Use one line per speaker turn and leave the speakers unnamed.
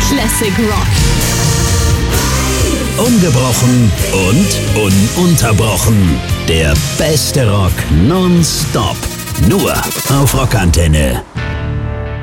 Classic Rock.
Ungebrochen und ununterbrochen. Der beste Rock nonstop. Nur auf Rockantenne.